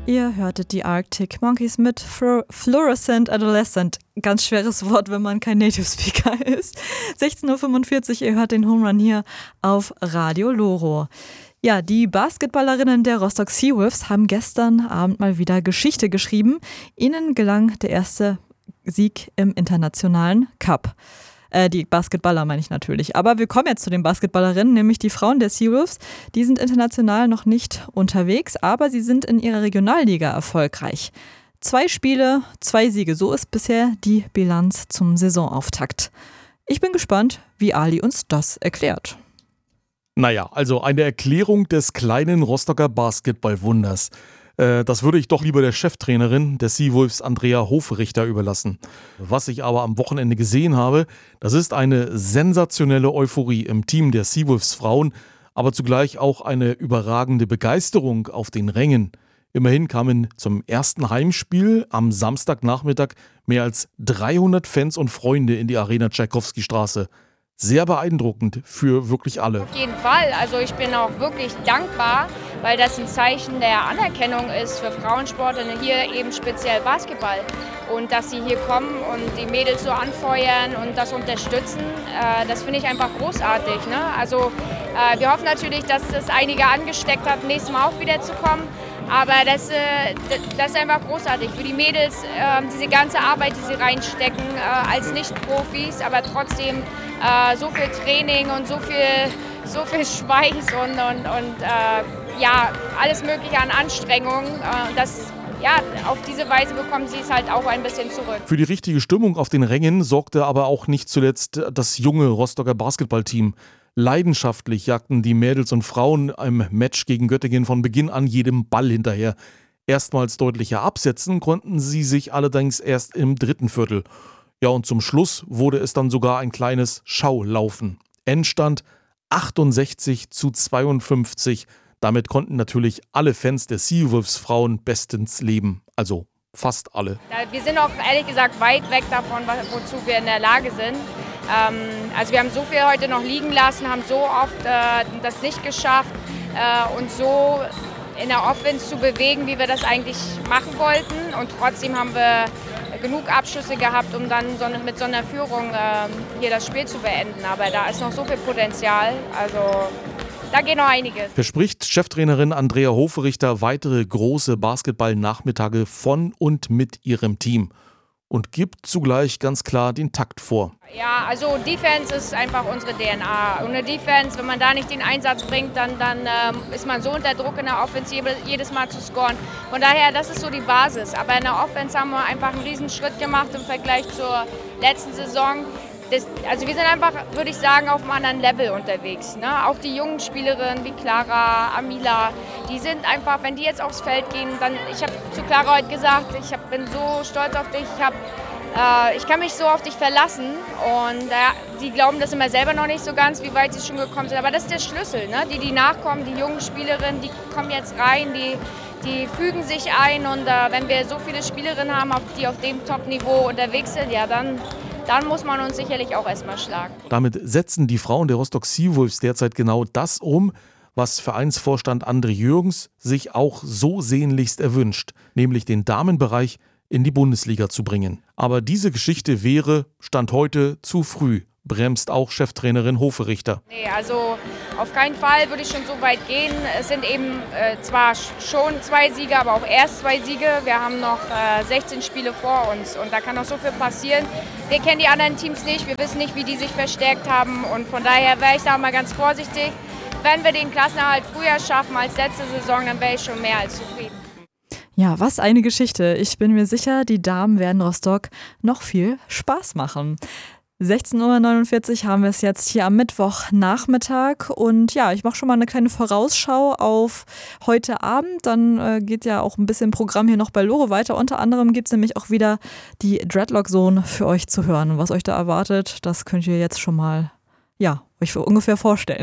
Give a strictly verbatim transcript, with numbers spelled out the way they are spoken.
Ihr hörtet die Arctic Monkeys mit Fluorescent Adolescent. Ganz schweres Wort, wenn man kein Native Speaker ist. sechzehn Uhr fünfundvierzig, ihr hört den Home Run hier auf Radio Loro. Ja, die Basketballerinnen der Rostock Seawolves haben gestern Abend mal wieder Geschichte geschrieben. Ihnen gelang der erste Sieg im internationalen Cup. Äh, die Basketballer meine ich natürlich. Aber wir kommen jetzt zu den Basketballerinnen, nämlich die Frauen der Seawolves. Die sind international noch nicht unterwegs, aber sie sind in ihrer Regionalliga erfolgreich. Zwei Spiele, zwei Siege. So ist bisher die Bilanz zum Saisonauftakt. Ich bin gespannt, wie Ali uns das erklärt. Naja, also eine Erklärung des kleinen Rostocker Basketballwunders. Äh, das würde ich doch lieber der Cheftrainerin der Seawolves, Andrea Hofrichter, überlassen. Was ich aber am Wochenende gesehen habe, das ist eine sensationelle Euphorie im Team der Seawolves Frauen, aber zugleich auch eine überragende Begeisterung auf den Rängen. Immerhin kamen zum ersten Heimspiel am Samstagnachmittag mehr als dreihundert Fans und Freunde in die Arena Tschaikowski-Straße. Sehr beeindruckend für wirklich alle. Auf jeden Fall. Also ich bin auch wirklich dankbar, weil das ein Zeichen der Anerkennung ist für Frauensportlerinnen, hier eben speziell Basketball. Und dass sie hier kommen und die Mädels so anfeuern und das unterstützen, äh, das finde ich einfach großartig. Ne? Also äh, wir hoffen natürlich, dass das einige angesteckt hat, nächstes Mal auch wieder zu kommen. Aber das, äh, das ist einfach großartig für die Mädels, äh, diese ganze Arbeit, die sie reinstecken äh, als Nicht-Profis, aber trotzdem äh, so viel Training und so viel, so viel Schweiß und, und, und äh, ja, alles Mögliche an Anstrengungen. Äh, das, ja, auf diese Weise bekommen sie es halt auch ein bisschen zurück. Für die richtige Stimmung auf den Rängen sorgte aber auch nicht zuletzt das junge Rostocker Basketballteam. Leidenschaftlich jagten die Mädels und Frauen im Match gegen Göttingen von Beginn an jedem Ball hinterher. Erstmals deutlicher absetzen konnten sie sich allerdings erst im dritten Viertel. Ja, und zum Schluss wurde es dann sogar ein kleines Schaulaufen. Endstand achtundsechzig zu zweiundfünfzig. Damit konnten natürlich alle Fans der Seawolves Frauen bestens leben. Also fast alle. Wir sind auch ehrlich gesagt weit weg davon, wozu wir in der Lage sind. Ähm, also wir haben so viel heute noch liegen lassen, haben so oft äh, das nicht geschafft, äh, uns so in der Offense zu bewegen, wie wir das eigentlich machen wollten. Und trotzdem haben wir genug Abschüsse gehabt, um dann so eine, mit so einer Führung äh, hier das Spiel zu beenden. Aber da ist noch so viel Potenzial, also da geht noch einiges. Verspricht Cheftrainerin Andrea Hofrichter weitere große Basketball-Nachmittage von und mit ihrem Team. Und gibt zugleich ganz klar den Takt vor. Ja, also Defense ist einfach unsere D N A. Und eine Defense, wenn man da nicht den Einsatz bringt, dann, dann ähm, ist man so unter Druck in der Offensive, jedes Mal zu scoren. Von daher, das ist so die Basis. Aber in der Offense haben wir einfach einen riesen Schritt gemacht im Vergleich zur letzten Saison. Das, also wir sind einfach, würde ich sagen, auf einem anderen Level unterwegs. Ne? Auch die jungen Spielerinnen wie Clara, Amila, die sind einfach, wenn die jetzt aufs Feld gehen, dann, ich habe zu Clara heute gesagt, ich hab, bin so stolz auf dich, ich, hab, äh, ich kann mich so auf dich verlassen. Und äh, die glauben das immer selber noch nicht so ganz, wie weit sie schon gekommen sind. Aber das ist der Schlüssel, ne? die, die nachkommen, die jungen Spielerinnen, die kommen jetzt rein, die, die fügen sich ein. Und äh, wenn wir so viele Spielerinnen haben, die auf dem Top-Niveau unterwegs sind, ja dann... Dann muss man uns sicherlich auch erstmal schlagen. Damit setzen die Frauen der Rostock Seawolves derzeit genau das um, was Vereinsvorstand André Jürgens sich auch so sehnlichst erwünscht, nämlich den Damenbereich in die Bundesliga zu bringen. Aber diese Geschichte wäre, Stand heute, zu früh, bremst auch Cheftrainerin Hofrichter. Nee, also auf keinen Fall würde ich schon so weit gehen. Es sind eben äh, zwar schon zwei Siege, aber auch erst zwei Siege. Wir haben noch äh, sechzehn Spiele vor uns und da kann noch so viel passieren. Wir kennen die anderen Teams nicht, wir wissen nicht, wie die sich verstärkt haben und von daher wäre ich da mal ganz vorsichtig. Wenn wir den Klassenerhalt früher schaffen als letzte Saison, dann wäre ich schon mehr als zufrieden. Ja, was eine Geschichte. Ich bin mir sicher, die Damen werden Rostock noch viel Spaß machen. sechzehn Uhr neunundvierzig haben wir es jetzt hier am Mittwochnachmittag und ja, ich mache schon mal eine kleine Vorausschau auf heute Abend. Dann äh, geht ja auch ein bisschen Programm hier noch bei Loro weiter. Unter anderem gibt es nämlich auch wieder die Dreadlock Zone für euch zu hören. Und was euch da erwartet, das könnt ihr jetzt schon mal, ja, euch ungefähr vorstellen.